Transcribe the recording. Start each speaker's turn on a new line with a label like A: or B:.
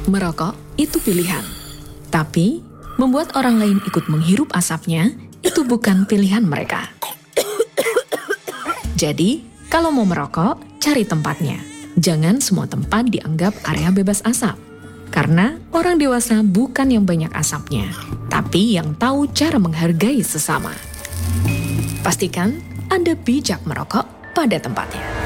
A: Merokok itu pilihan, tapi membuat orang lain ikut menghirup asapnya itu bukan pilihan mereka. Jadi, kalau mau merokok, cari tempatnya. Jangan semua tempat dianggap area bebas asap. Karena orang dewasa bukan yang banyak asapnya, tapi yang tahu cara menghargai sesama. Pastikan Anda bijak merokok pada tempatnya.